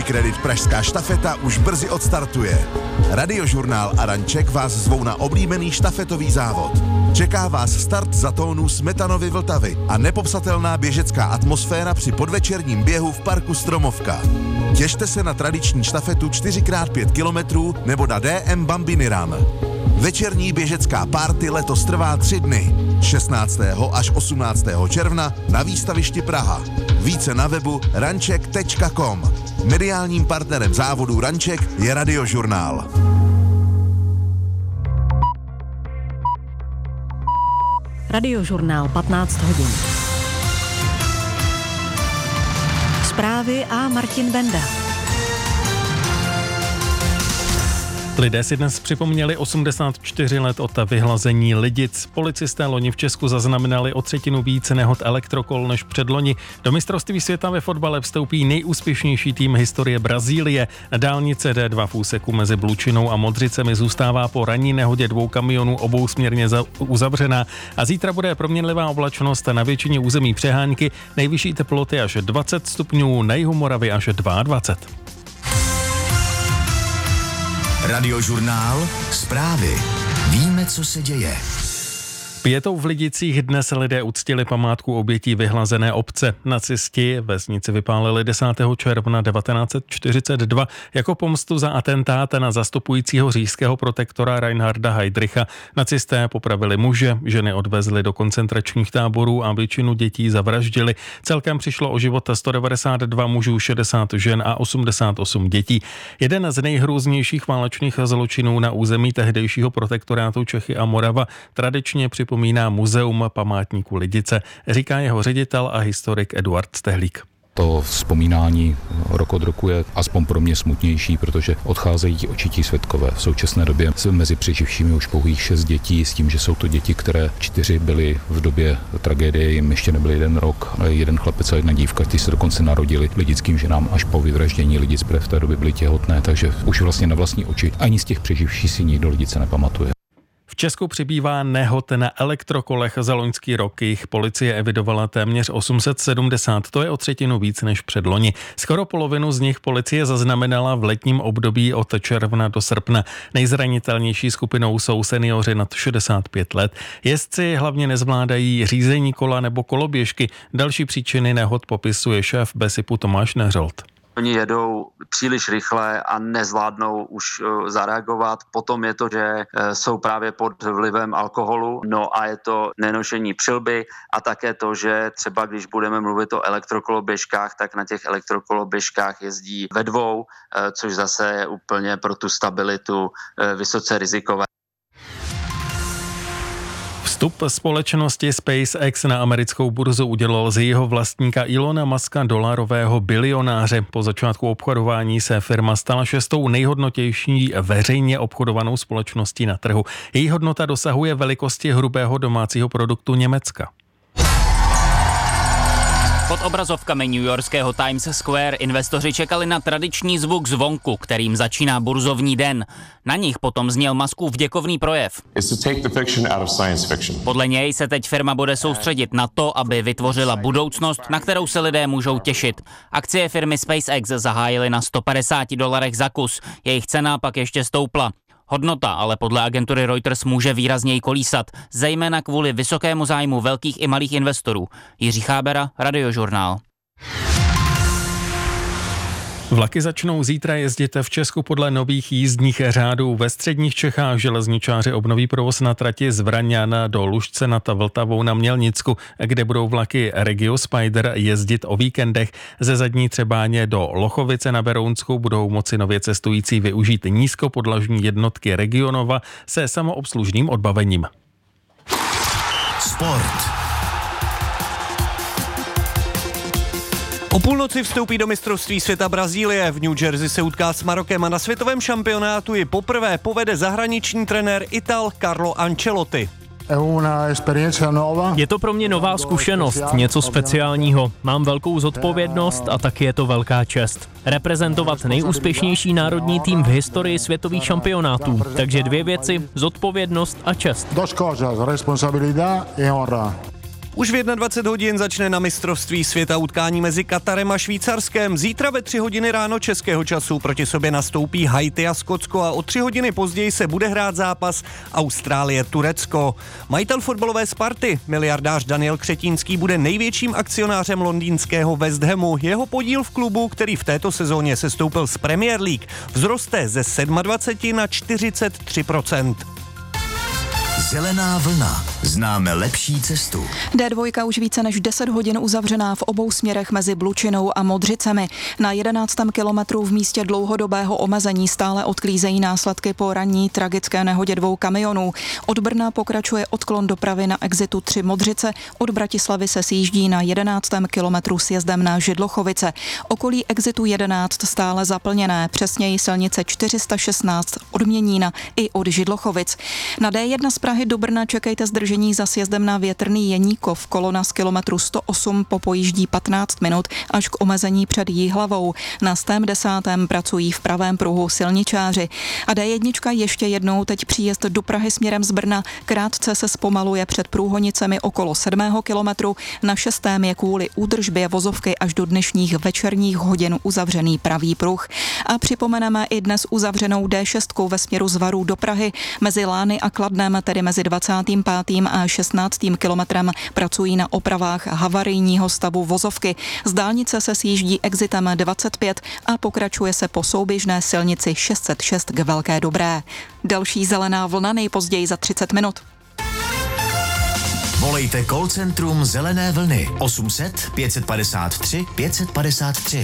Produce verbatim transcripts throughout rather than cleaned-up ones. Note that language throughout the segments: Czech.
Unikredit pražská štafeta už brzy odstartuje. Radiožurnál a Ranček vás zvou na oblíbený štafetový závod. Čeká vás start za tónu Smetanovy Vltavy a nepopsatelná běžecká atmosféra při podvečerním běhu v parku Stromovka. Těšte se na tradiční štafetu čtyři krát pět kilometrů nebo na D M Bambini Run. Večerní běžecká party letos trvá tři dny. šestnáctého až osmnáctého června na výstavišti Praha. Více na webu ranček tečka com. Mediálním partnerem závodu Ranček je Radiožurnál. Radiožurnál patnáct hodin. Zprávy a Martin Benda. Lidé si dnes připomněli osmdesát čtyři let od vyhlazení Lidic. Policisté loni v Česku zaznamenali o třetinu více nehod elektrokol než předloni. Do mistrovství světa ve fotbale vstoupí nejúspěšnější tým historie Brazílie. Dálnice D dva v úseku mezi Blučinou a Modřicemi zůstává po ranní nehodě dvou kamionů obousměrně uzavřená a zítra bude proměnlivá oblačnost na většině území přehánky, nejvyšší teploty až dvacet stupňů, na jihu Moravy až dvacet dva. Radiožurnál, zprávy. Víme, co se děje. Pětou v Lidicích dnes lidé uctili památku obětí vyhlazené obce. Nacisti vesnici vypálili desátého června devatenáct set čtyřicet dva jako pomstu za atentát na zastupujícího říšského protektora Reinharda Heydricha. Nacisté popravili muže, ženy odvezli do koncentračních táborů a většinu dětí zavraždili. Celkem přišlo o život sto devadesát dva mužů, šedesát žen a osmdesát osm dětí. Jeden z nejhrůznějších válečných zločinů na území tehdejšího protektorátu Čechy a Morava tradičně při připomíná Muzeum památníků Lidice, říká jeho ředitel a historik Eduard Stehlík. To vzpomínání rok od roku je aspoň pro mě smutnější, protože odcházejí očití svědkové. V současné době jsou mezi přeživšími už pouhých šest dětí, s tím, že jsou to děti, které čtyři byly v době tragédie, jim ještě nebyl jeden rok, ale jeden chlapec a jedna dívka, ty se dokonce narodili lidickým ženám až po vyvraždění Lidic, protože v té době byly těhotné, takže už vlastně na vlastní oči ani z těch přeživších si nikdo Lidice nepamatuje. V Česku přibývá nehod na elektrokolech. Za loňský rok jich policie evidovala téměř osm set sedmdesát, to je o třetinu víc než předloni. Skoro polovinu z nich policie zaznamenala v letním období od června do srpna. Nejzranitelnější skupinou jsou seniori nad šedesát pět let. Jezdci hlavně nezvládají řízení kola nebo koloběžky. Další příčiny nehod popisuje šéf Besipu Tomáš Neřolt. Oni jedou příliš rychle a nezvládnou už zareagovat. Potom je to, že jsou právě pod vlivem alkoholu. No a je to nenošení přilby a také to, že třeba když budeme mluvit o elektrokoloběžkách, tak na těch elektrokoloběžkách jezdí ve dvou, což zase je úplně pro tu stabilitu vysoce rizikové. Vstup společnosti SpaceX na americkou burzu udělal z jejího vlastníka Elona Muska dolarového bilionáře. Po začátku obchodování se firma stala šestou nejhodnotější veřejně obchodovanou společností na trhu. Její hodnota dosahuje velikosti hrubého domácího produktu Německa. Pod obrazovkami newyorského Times Square investoři čekali na tradiční zvuk zvonku, kterým začíná burzovní den. Na nich potom zněl Muskův děkovný projev. Podle něj se teď firma bude soustředit na to, aby vytvořila budoucnost, na kterou se lidé můžou těšit. Akcie firmy SpaceX zahájily na sto padesát dolarech za kus, jejich cena pak ještě stoupla. Hodnota ale podle agentury Reuters může výrazněji kolísat, zejména kvůli vysokému zájmu velkých i malých investorů. Jiří Chábera, Radiožurnál. Vlaky začnou zítra jezdit v Česku podle nových jízdních řádů. Ve středních Čechách železničáři obnoví provoz na trati z Vraňana do Lužce nad Vltavou na Mělnicku, kde budou vlaky Regio Spider jezdit o víkendech. Ze Zadní Třebáně do Lochovice na Berounsku budou moci nově cestující využít nízkopodlažní jednotky Regionova se samoobslužným odbavením. Sport. O půlnoci vstoupí do mistrovství světa Brazílie. V New Jersey se utká s Marokem a na světovém šampionátu ji poprvé povede zahraniční trenér Ital Carlo Ancelotti. Je to pro mě nová zkušenost, něco speciálního. Mám velkou zodpovědnost a taky je to velká čest. Reprezentovat nejúspěšnější národní tým v historii světových šampionátů. Takže dvě věci, zodpovědnost a čest. Už v dvacet jedna hodin začne na mistrovství světa utkání mezi Katarem a Švýcarskem. Zítra ve tři hodiny ráno českého času proti sobě nastoupí Haiti a Skotsko a o tři hodiny později se bude hrát zápas Austrálie-Turecko. Majitel fotbalové Sparty, miliardář Daniel Křetínský, bude největším akcionářem londýnského West Hamu. Jeho podíl v klubu, který v této sezóně sestoupil z Premier League, vzroste ze dvacet sedm na čtyřicet tři procent. Zelená vlna. Známe lepší cestu. dé dva už více než deset hodin uzavřená v obou směrech mezi Blučinou a Modřicemi. Na jedenáctém kilometru v místě dlouhodobého omezení stále odklízejí následky po ranní tragické nehodě dvou kamionů. Od Brna pokračuje odklon dopravy na exitu tři Modřice, od Bratislavy se sjíždí na jedenáctém kilometru sjezdem na Židlochovice. Okolí exitu jedenáct stále zaplněné, přesněji silnice čtyři sta šestnáct od Měnína i od Židlochovic. Na dé jedna z Prahy do Brna čekejte zdržení za sjezdem na Větrný Jeníkov. Kolona z kilometru sto osm popojíždí patnáct minut až k omezení před Jihlavou. Na sto desátém pracují v pravém pruhu silničáři. A dé jedna ještě jednou teď příjezd do Prahy směrem z Brna krátce se zpomaluje před Průhonicemi okolo sedmého kilometru. Na šestém je kvůli údržbě vozovky až do dnešních večerních hodin uzavřený pravý pruh. A připomeneme i dnes uzavřenou dé šest ve směru z Varů do Prahy. Mezi Lány a Kladnem, tedy mezi dvacátým pátým a šestnáctým kilometrem, pracují na opravách havarijního stavu vozovky. Z dálnice se sjíždí exitem dvacet pět a pokračuje se po souběžné silnici šest set šest k Velké Dobré. Další zelená vlna nejpozději za třicet minut. Volejte call centrum Zelené vlny osm set pět padesát tři pět padesát tři.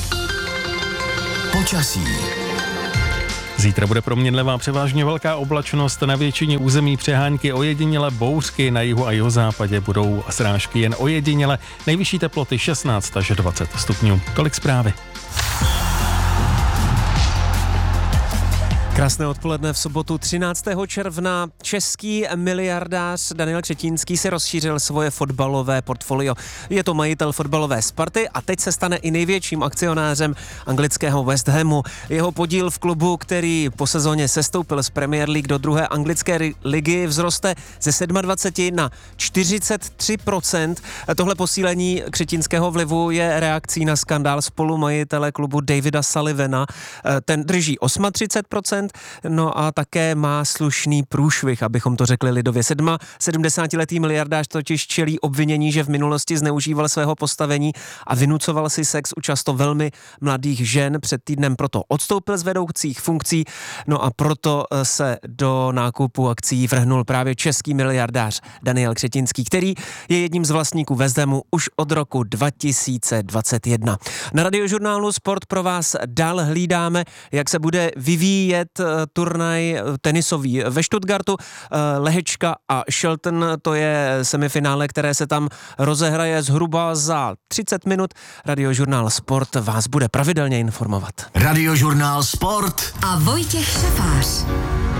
Počasí. Zítra bude proměnlivá převážně velká oblačnost, na většině území přehánky, ojediněle bouřky, na jihu a jihozápadě budou srážky jen ojediněle, nejvyšší teploty šestnáct až dvacet stupňů. Tolik zprávy. Krásné odpoledne v sobotu třináctého června. Český miliardář Daniel Křetínský si rozšířil svoje fotbalové portfolio. Je to majitel fotbalové Sparty a teď se stane i největším akcionářem anglického West Hamu. Jeho podíl v klubu, který po sezóně sestoupil z Premier League do druhé anglické ligy, vzroste ze dvacet sedm na čtyřicet tři procent. Tohle posílení křetínského vlivu je reakcí na skandál spolumajitele klubu Davida Sullivana. Ten drží třicet osm procent. No a také má slušný průšvih, abychom to řekli lidově. sedmdesátiletý miliardář totiž čelí obvinění, že v minulosti zneužíval svého postavení a vynucoval si sex u často velmi mladých žen. Před týdnem proto odstoupil z vedoucích funkcí, no a proto se do nákupu akcií vrhnul právě český miliardář Daniel Křetínský, který je jedním z vlastníků West Hamu už od roku dva tisíce dvacet jedna. Na Radiožurnálu Sport pro vás dál hlídáme, jak se bude vyvíjet turnaj tenisový ve Stuttgartu. Lehečka a Shelton, to je semifinále, které se tam rozehraje zhruba za třicet minut. Radiožurnál Sport vás bude pravidelně informovat. Radiožurnál Sport a Vojtěch Šafář.